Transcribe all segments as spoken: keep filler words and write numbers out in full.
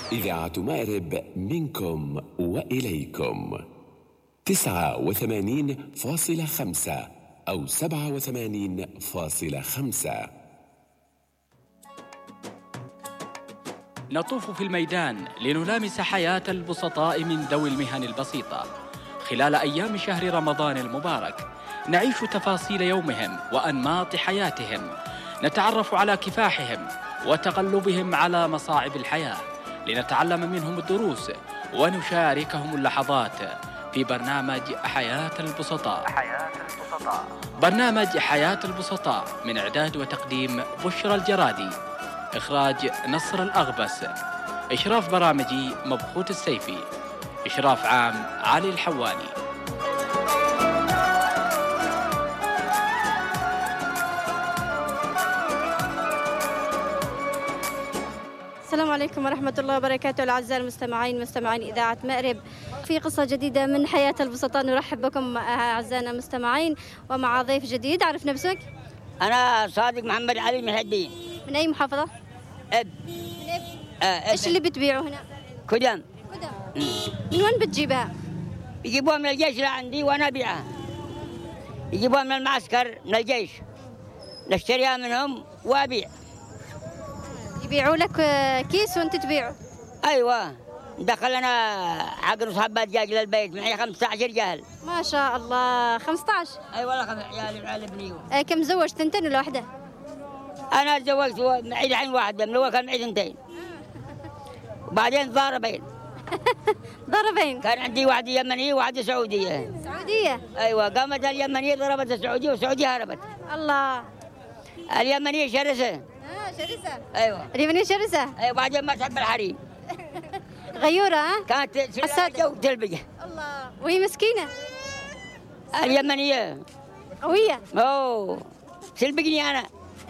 إذاعة مأرب منكم وإليكم تسعة وثمانين فاصلة خمسة أو سبعة وثمانين فاصلة خمسة. نطوف في الميدان لنلامس حياة البسطاء من ذوي المهن البسيطة خلال أيام شهر رمضان المبارك. نعيش تفاصيل يومهم وأنماط حياتهم، نتعرف على كفاحهم وتقلبهم على مصاعب الحياة، لنتعلم منهم الدروس ونشاركهم اللحظات في برنامج حياة البسطاء. حياة البسطاء. برنامج حياة البسطاء من إعداد وتقديم بشرى الجرادي، إخراج نصر الأغبس، إشراف برامجي مبخوت السيفي، إشراف عام علي الحواني. السلام عليكم ورحمة الله وبركاته. الأعزاء المستمعين مستمعين إذاعة مأرب، في قصة جديدة من حياة البسطاء. نرحب بكم أعزائنا المستمعين ومع ضيف جديد. عرف نفسك؟ أنا صادق محمد علي محدين. من أي محافظة؟ أب. من أب. آه إيش اللي بتبيعه هنا؟ كدم. كدم. من وين بتجيبها؟ يجيبوها من الجيش لعندي وأنا أبيعها. يجيبوها من المعسكر من الجيش، نشتريها منهم وأبيع. يبيعوا لك كيس وأنت تبيعه؟ أيوة، دخل أنا عقر وصحبات دجاج للبيت، معي خمسة عشر جهل. ما شاء الله. خمسة عشر؟ أي والله، خمس عيال وعيال ابنيهم. أه كم زوجت؟ ثنتين ولا واحدة؟ أنا تزوجت معي الحين واحدة، من أول كان معي ثنتين وبعدين ضاربين. ضربين؟ كان عندي واحدة يمنية وواحدة سعودية. سعودية؟ أيوة، قامت اليمنية ضربت السعودية والسعودية هربت. الله. اليمنية شرسة. آه شرسة. أيوة. اليمنية شرسة. أيوة، بعدين ما تحب الحريم. غيورة ها؟ كانت سلسلة وتلبجة. الله. وهي مسكينة؟ اليمنية قوية. أوه، سلبجني أنا.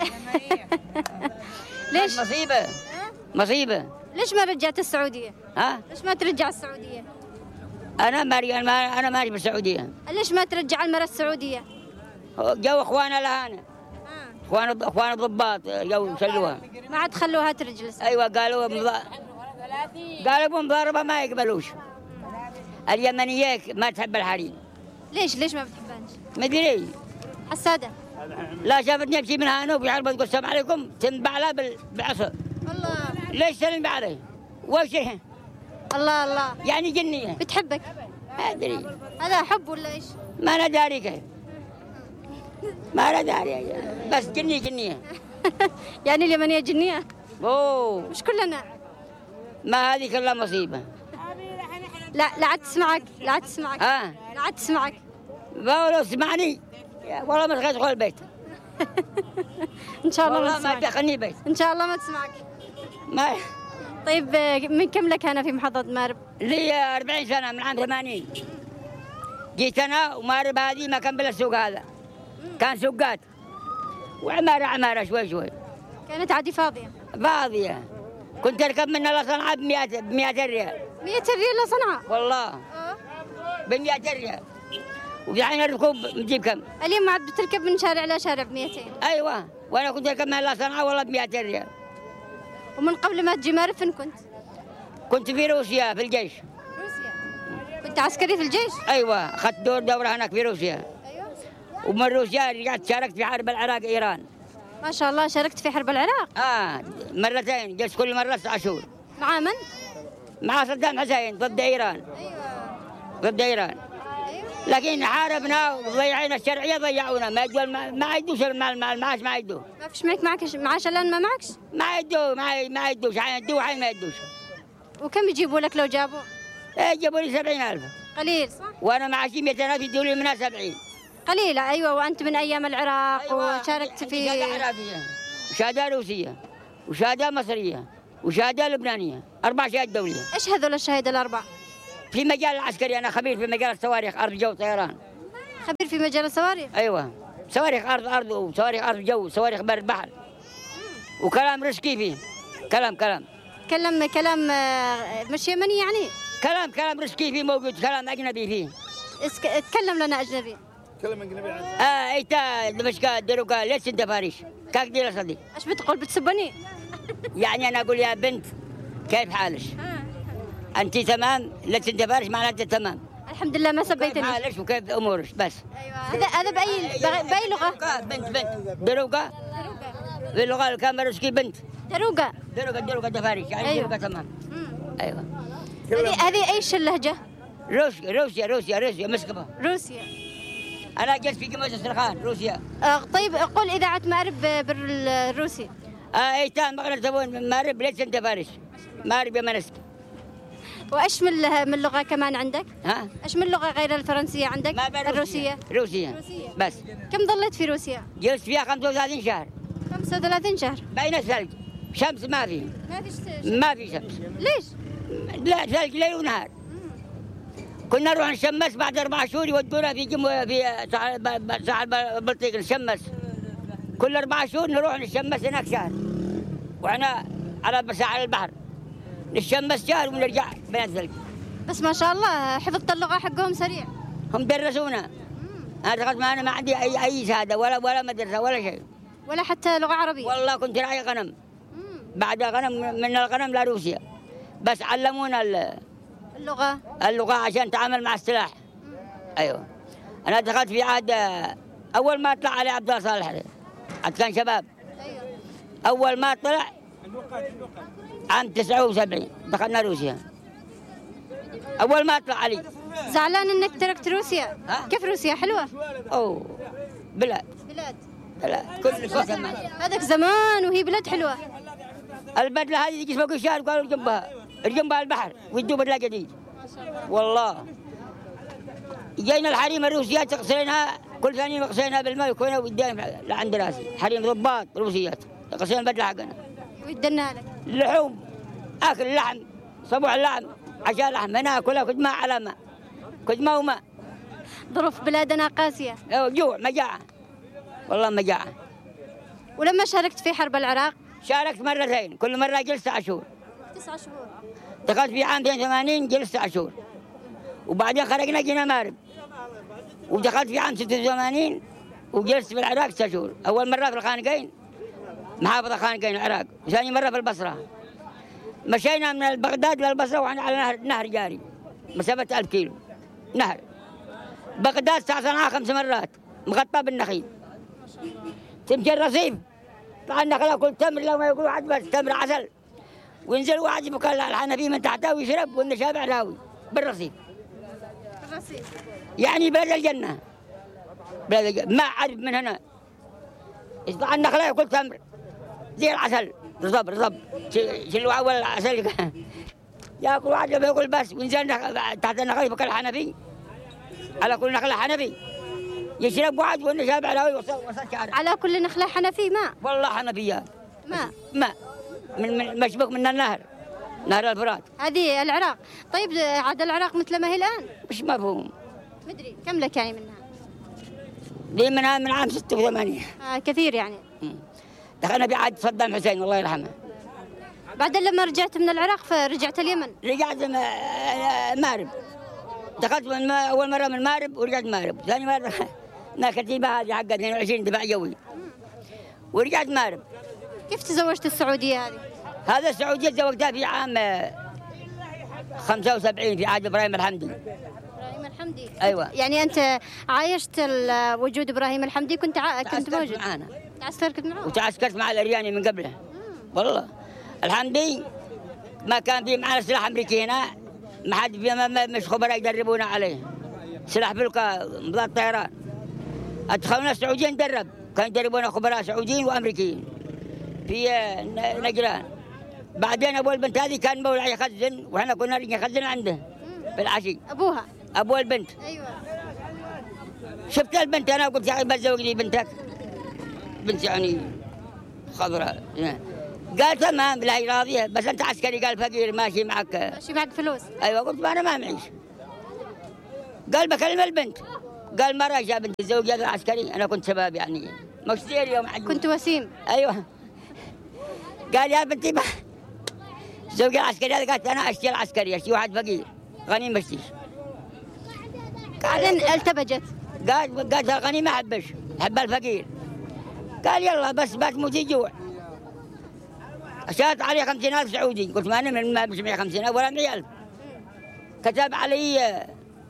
ليش؟ مصيبة. مصيبة. ليش ما رجعت السعودية؟ ها؟ ليش ما ترجع السعودية؟ أنا ماري أنا أنا ماري بالسعودية. ليش ما ترجع المرأة السعودية؟ جو إخوانا لهانا. إخوان إخوان الضباط جو شلوها. ما عاد خلوها ترجلس. أيوة، قالوا مضا... قالوا مضاربة ما يقبلوش. اليمنية ما تحب الحريم. ليش ليش ما بتحبهاش؟ ما أدري. حسادة. لا، شافتني أمشي من هنا وفي حرب تقول السلام عليكم، تنبع لها بالعصا. الله. ليش تنبع علي؟ وش الله الله. يعني جنية. بتحبك؟ ما أدري. هذا حب ولا إيش؟ ما أنا داري كيف. ما أنا داري، بس جنية جنية. يعني اليمنية جنية؟ أوه. مش كلنا. ما هذه كلها مصيبة. لا لا عاد تسمعك، لا عاد تسمعك. ها؟ لا عاد تسمعك. لو سمعني والله ما تدخل البيت. إن شاء الله ما والله تسمعك. ما تدخلني بيت. إن شاء الله ما تسمعك. ما. طيب من كم لك هنا في محافظة مأرب؟ لي أربعين سنة، من عام ثمانين جيت أنا. ومأرب هذه ما كان بلا السوق هذا، كان سوقات وعمارة عمارة شوي شوي. كانت عادي فاضية؟ فاضية. كنت أركب منها لصنعاء بمئة بمئة ريال. مئة ريال لصنعاء؟ والله بمئة ريال. وفي الركوب نجيب كم؟ اليوم ما عاد بتركب من شارع لشارع بمئتين. أيوة، وأنا كنت أركب منها لصنعاء والله بمئة ريال. ومن قبل ما تجي مأرب فين كنت؟ كنت في روسيا في الجيش. روسيا؟ كنت عسكري في الجيش؟ أيوة، أخذت دور دورة هناك في روسيا. أيوة. ومن روسيا رجعت شاركت في حرب العراق إيران. ما شاء الله، شاركت في حرب العراق؟ آه مرتين، جلست كل مرة تسع شهور. مع من؟ مع صدام حسين ضد إيران. أيوة. ضد إيران. أيوة. لكن حاربنا وضيعنا الشرعية، ضيعونا. ما يدوا ما يدوش المعاش، ما يدوا. ما فيش معك معك معاش الآن؟ ما معكش؟ ما يدوا ما ما يدوش، حين يدوا حين ما يدوش. وكم يجيبوا لك لو جابوا؟ إيه، جابوا لي سبعين ألف. قليل صح؟ وأنا معاشي مئتين ألف، يدوا لي منها سبعين. قليلة. أيوة. وأنت من أيام العراق. أيوة. وشاركت في شهادة عراقية وشهادة روسية وشهادة مصرية وشهادة لبنانية، أربع شهادات دولية. إيش هذول الشهادة الأربع؟ في مجال العسكري أنا خبير في مجال الصواريخ، أرض جو طيران. خبير في مجال الصواريخ؟ أيوة، صواريخ أرض أرض وصواريخ أرض جو، صواريخ بر بحر. وكلام رشكي فيه، كلام كلام كلام كلام مش يمني يعني؟ كلام كلام رشكي فيه موجود، كلام أجنبي فيه. اسك... اتكلم لنا أجنبي. تكلم انجليزي عنه. اه ايتا دمشق دروكا ليش انت فارش كاك دي لصدي. ايش بتقول؟ بتسبني؟ يعني انا اقول يا بنت كيف حالش؟ انت تمام؟ لا تندفرش معناته تمام. الحمد لله ما سبيتني. كيف حالش وكيف امورك بس؟ ايوه هذا هذا باي باي لغه؟ بنت بنت دروقه باللغه الكاميروسكي بنت دروقه دروقه دروقه دفاريش يعني. أيوة. دروقه تمام. ايوه هذه هذه ايش اللهجه؟ روسيا روسيا روسيا روسيا مسكبه. روسيا. انا جلست في قمه السرخان روسيا. آه طيب قل اذاعه مأرب بالروسي. اه اي تام مغرب تبون من مأرب ليش انت فارس مأرب يا منسك. وايش من من لغه كمان عندك؟ ها؟ ايش من لغه غير الفرنسيه عندك؟ ما بين الروسيه. روسيا. روسيه بس. كم ظليت في روسيا؟ جلست فيها خمسة وثلاثين شهر. خمسة وثلاثين شهر. بين الثلج شمس ما في. ما في شمس. ما في شمس. ليش؟ لا ثلج ليل ونهار. كنا نروح نشمس بعد أربع شهور يودونا في جم في ساحل البلطيق نشمس. كل أربع شهور نروح نشمس هناك شهر. وإحنا على ساحل البحر. نشمس شهر ونرجع بين الثلج. بس ما شاء الله حفظت اللغة حقهم سريع. هم درسونا. أنا دخلت معنا ما عندي أي أي شهادة ولا ولا مدرسة ولا شيء. ولا حتى لغة عربية. والله كنت راعي غنم. بعد غنم من الغنم لروسيا. بس علمونا اللغة اللغة عشان تعامل مع السلاح. أيوه. أنا دخلت في عهد أول ما طلع علي عبد الله صالح عاد كان شباب. أيوه. أول ما طلع عام تسعة وسبعين دخلنا روسيا. أول ما طلع علي. زعلان إنك تركت روسيا؟ ها؟ كيف روسيا حلوة؟ أوه بلاد. بلاد. بلاد كل شيء زمان. هذاك زمان وهي بلاد حلوة. البدلة هذه جسمك الشهر قالوا جنبها جنبها البحر ويدوا بدلة جديد. والله جينا الحريم الروسيات غسلناها كل ثانية غسلناها بالماء وكنا ودينا لعند راسي حريم ضباط روسيات غسلنا البدلة حقنا. ويدنا لك. اللحوم اكل لحم صبوع اللحم عشان لحم ناكلها كنت ما على ماء كنت ما وماء. ظروف بلادنا قاسية. جوع مجاعة والله مجاعة. ولما شاركت في حرب العراق؟ شاركت مرتين كل مرة جلست تسعة شهور. تسعة شهور. دخلت في عام اثنين وثمانين جلست تسعة شهور. وبعدين خرجنا جينا مأرب. ودخلت في عام ستة وثمانين وجلست في العراق تسعة شهور. أول مرة في الخانقين محافظة خانقين العراق وثاني مرة في البصرة. مشينا من بغداد للبصرة وعنا على نهر نهر جاري مسافة ألف كيلو نهر. بغداد ساعة صنعاء خمس مرات مغطى بالنخيل. تمشي الرصيف طبعا النخل كل تمر لو ما يقولوا عاد بس تمر عسل وينزل واحد يبقى الحنفي من تحته ويشرب والنشابع راوي بالرصيف. الرصيف. يعني بلد الجنة بلد الجنة. ما عرف من هنا يطلع النخلة ياكل تمر زي العسل رطب رطب شلوا أول العسل ياكل واحد لما ياكل بس وينزل تحت النخلة يبقى الحنفي على كل نخلة حنفي يشرب واحد والنشابع راوي وصل وصل شعره. على كل نخلة حنفي ماء. والله حنفيات ماء ماء من من مشبك من النهر نهر الفرات. هذه العراق. طيب عاد العراق مثل ما هي الآن؟ مش مفهوم. مدري كم لك يعني منها؟ دي منها من عام ستة وثمانين. آه كثير يعني. دخلنا بعهد صدام حسين الله يرحمه. بعدين لما رجعت من العراق فرجعت اليمن. رجعت مأرب. دخلت من أول مرة من مأرب ورجعت مأرب. ثاني مرة أنا كتيبة هذه حقت اثنين وعشرين دفاع جوي. ورجعت مأرب. كيف تزوجت السعودية هذه؟ هذا السعودية تزوجتها في عام خمسة وسبعين في عهد إبراهيم الحمدي. إبراهيم الحمدي. أيوة. يعني أنت عايشت وجود إبراهيم الحمدي كنت ع... كنت موجود معانا. تعسكرت معه. وتعسكرت مع الأرياني من قبله. والله الحمدي ما كان في معنا سلاح أمريكي هنا ما حد في ما مش خبراء يدربونا عليه. سلاح فلكة مضاد طيران. أدخلنا السعوديين ندرب كانوا يدربونا خبراء سعوديين وأمريكيين في نجران. بعدين أبو البنت هذه كان مولع يخزن وإحنا كنا نخزن عنده في العشي. أبوها. أبو البنت. أيوة. شفت البنت أنا قلت يا أخي بتزوج لي بنتك. بنت يعني خضراء. قال تمام لا هي راضية بس أنت عسكري قال فقير ماشي معك. ماشي معك فلوس. أيوة قلت أنا ما معيش. قال بكلم البنت. قال مرة جاء بنت الزوج هذا عسكري أنا كنت شباب يعني مش زي يوم عجوز. كنت وسيم. أيوة. قال يا بنتي ما زوج العسكري هذا قالت أنا أشتري العسكري أشتري واحد فقير غني مشتيش. بعدين التبجت. قال قالت الغني ما أحبش أحب الفقير. قال يلا بس بتموتي جوع. شات علي خمسين ألف سعودي، قلت ما أنا من ما مش مية وخمسين ألف ولا مية ألف. كتب علي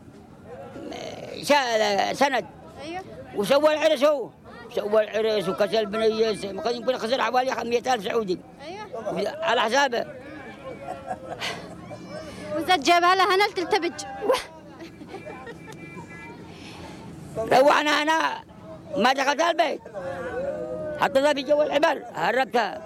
سند. ايوه. وسوى العرس هو، سوى العرس وكسر البنية، يمكن خسر حوالي مية ألف سعودي. ايوه. على حسابه. وزاد جابها لها هنا تلتبج. روحنا هنا ما دخلت البيت، حطيتها في جو العبر، هربتها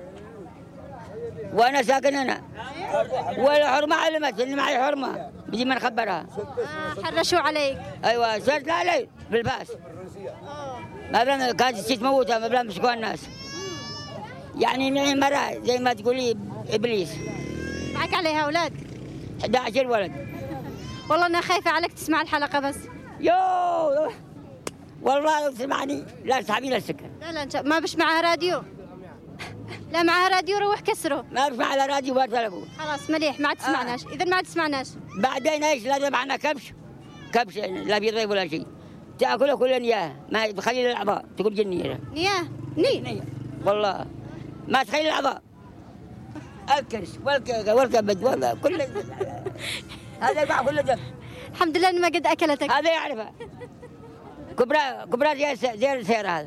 وانا ساكن هنا. والحرمه علمت اني معي حرمه، بدي ما نخبرها. آه حرشوا عليك. ايوه صرت علي بالفاس. ما بلا كانت تشي تموتها، ما بلا مسكوا الناس. يعني معي مرة زي ما تقولي ابليس. معك عليها اولاد؟ أحد عشر ولد. والله انا خايفه عليك تسمع الحلقه بس. يو والله لو تسمعني لا تسحبي لها السكه. لا لا ما بش معها راديو. لا معها راديو روح كسره. ما بسمع على راديو ولا تلفون. خلاص مليح ما تسمعناش. آه. اذا ما تسمعناش بعدين ايش لازم معنا كبش كبش لا في ضيف ولا شيء، تاكله كل نياه ما تخلي الاعضاء تقول جنيه. نياه ني نية والله ما تخلي الاعضاء. الكرش والك والكبد والله كل هذا يباع كل دم. الحمد لله اني ما قد اكلتك. هذا يعرفها كبرى كبرى زي زي السير هذا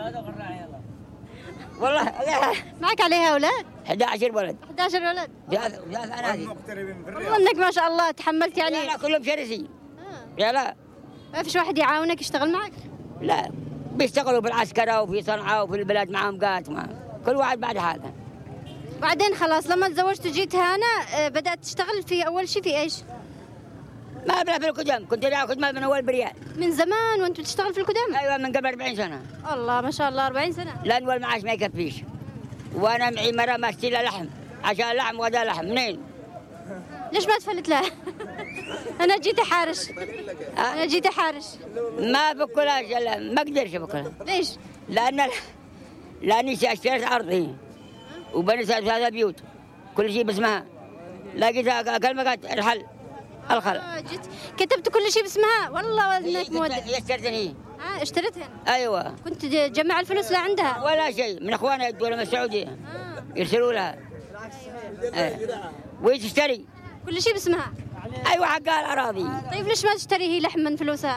والله. معك عليها اولاد؟ أحد عشر ولد. أحد عشر ولد. ثلاث ثلاث اناديل. والله انك ما شاء الله تحملت يعني. لا, لا كلهم شرسين. آه. يا لا ما فيش واحد يعاونك يشتغل معك؟ لا بيشتغلوا بالعسكرة وفي صنعاء وفي البلاد معهم قات ما كل واحد بعد حاله. بعدين خلاص لما تزوجت وجيت هنا بدأت تشتغل في أول شيء في إيش؟ ما أبلع في القدم، كنت أدعى خدمة من أول بريال. من زمان وأنت بتشتغل في القدم؟ أيوة من قبل أربعين سنة. الله ما شاء الله أربعين سنة. لأن والمعاش ما يكفيش. وأنا معي مرة ما أشتري لحم عشان لحم وهذا لحم منين؟ ليش ما تفلت لها؟ أنا جيت أحارش. أنا جيت أحارش. ما بكلهاش ما أقدرش بكلها. ليش؟ لأن لأني اشتريت أرضي وبنيت ثلاثة بيوت كل شيء باسمها. لقيتها كلمة الحل الخل. آه جيت كتبت كل شيء باسمها والله انك مودة. هي اشترتني. اه اشتريتها؟ ايوه. كنت جمع الفلوس لا عندها؟ ولا شيء من اخوانها يدوا من السعودية. آه. يرسلوا لها. ايوه. وهي تشتري كل شيء باسمها؟ ايوه حقها الاراضي. طيب ليش ما تشتري هي لحم من فلوسها؟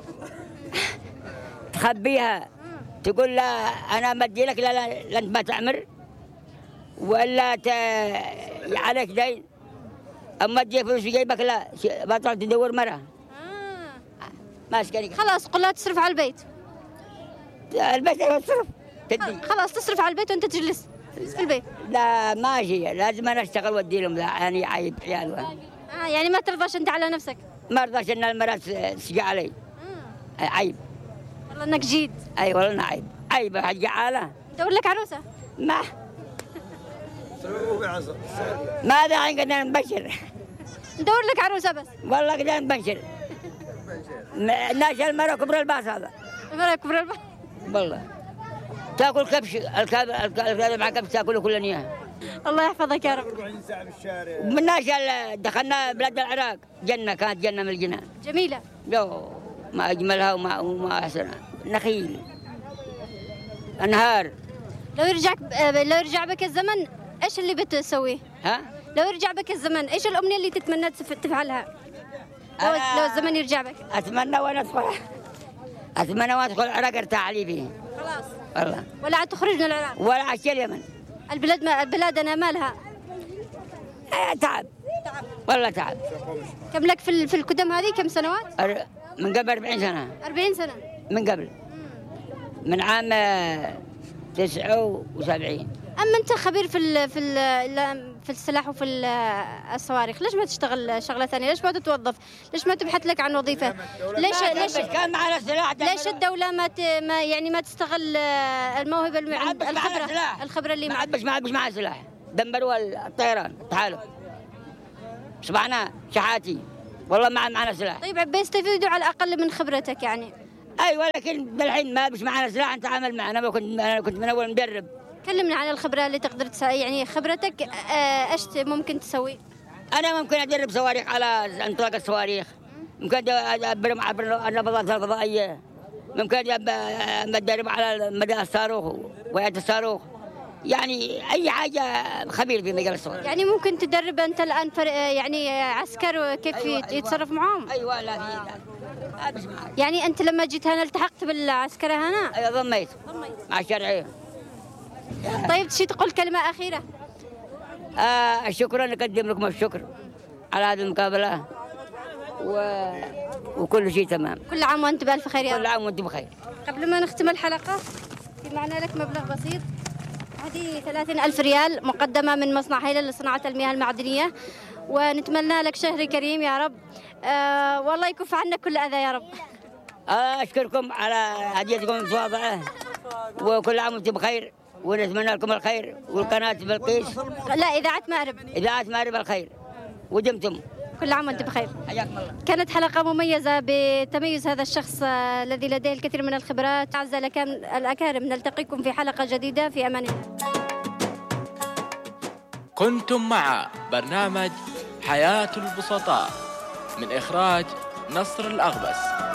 تخبيها تقول لا انا مدي لك لا لا, لا انت ما تعمر ولا ت... عليك دين. اما تجي فلوس في جيبك لا بطلع تدور مرة. آه. ماسكني. خلاص قل لها تصرف على البيت. البيت يصرف تدي. خلاص تصرف على البيت وانت تجلس في البيت. لا ماشي لازم انا اشتغل وادي لهم يعني عيب عيالها. اه يعني ما ترضاش انت على نفسك؟ ما رضاش ان المرأة تسقى علي. آه. عيب. والله انك جيد. اي والله انا عيب عيب حق عاله. دور لك عروسه. ما ماذا عن قدنا نبشر. ندور لك عروسه بس. والله قدنا نبشر. ناش المرأة كبر الباص هذا. المرأة كبر الباص. والله تاكل كبش الكاب الكاب مع كبش تاكله كل اياه. الله يحفظك يا رب. من ناش دخلنا بلاد العراق جنة كانت جنة من الجنان. جميلة. يو ما اجملها وما وما احسنها. نخيل انهار. لو يرجع لو يرجع بك الزمن ايش اللي بتسويه؟ ها؟ لو يرجع بك الزمن ايش الامنيه اللي تتمنى تفعلها؟ لو, لو الزمن يرجع بك. اتمنى وانا ادخل اتمنى وانا ادخل العراق ارتاح لي فيه. خلاص. والله. ولا عاد تخرج من العراق؟ ولا عشي اليمن. البلاد ما البلاد انا مالها؟ آه تعب. تعب. والله تعب. كم لك في في القدم هذه كم سنوات؟ أر... من قبل أربعين سنة. أربعين سنة. من قبل. من عام تسعة وسبعين. أما أنت خبير في ال في ال في السلاح وفي الصواريخ، ليش ما تشتغل شغلة ثانية؟ ليش ما تتوظف؟ ليش ما تبحث لك عن وظيفة؟ ليش ليش كان معنا سلاح؟ ليش الدولة ما ت... ما يعني ما تستغل الموهبة الم... الخبرة الخبرة اللي معك؟ ما عبش معها سلاح، دمروا الطيران تعالوا. صبحنا شحاتي والله ما معنا سلاح. طيب بيستفيدوا على الأقل من خبرتك يعني. أي ولكن بالحين ما بش معنا سلاح نتعامل معنا. أنا كنت أنا كنت من أول مدرب. كلمنا عن الخبرة اللي تقدر تسوي يعني خبرتك ايش ممكن تسوي؟ أنا ممكن أدرب صواريخ على انطلاق الصواريخ، ممكن أدرب عبر النفضات الفضائية، ممكن أدرب على مدى الصاروخ ويات الصاروخ، يعني أي حاجة خبير في مجال الصوت. يعني ممكن تدرب أنت الآن فر... يعني عسكر كيف أيوة يتصرف معهم؟ أيوة لا في يعني أنت لما جيت هنا التحقت بالعسكرة هنا؟ أيوة ضميت مع الشرعية. طيب شي تقول كلمة أخيرة؟ آه شكرا، نقدم لكم الشكر على هذه المقابلة و... وكل شيء تمام. كل عام وأنت بألف خير يا رب. كل عام وأنتم بخير. قبل ما نختم الحلقة في معنا لك مبلغ بسيط، هذه ثلاثين ألف ريال مقدمة من مصنع هيلة لصناعة المياه المعدنية، ونتمنى لك شهر كريم يا رب. آه والله يكف عنك كل أذى يا رب. آه أشكركم على هديتكم المتواضعة، وكل عام وأنتم بخير، ونتمنى لكم الخير، والقناة بلقيس لا إذاعة مأرب إذاعة مأرب الخير، ودمتم. كل عام وأنت بخير. حياكم الله. كانت حلقة مميزة بتميز هذا الشخص آه الذي لديه الكثير من الخبرات. أعزائي الأكارم، نلتقيكم في حلقة جديدة، في أمان الله. كنتم مع برنامج حياة البسطاء من إخراج نصر الأغبس.